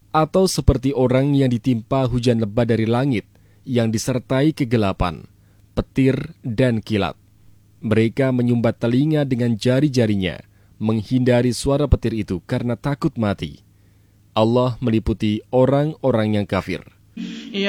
atau seperti orang yang ditimpa hujan lebat dari langit yang disertai kegelapan, petir, dan kilat. Mereka menyumbat telinga dengan jari-jarinya, menghindari suara petir itu karena takut mati. Allah meliputi orang-orang yang kafir.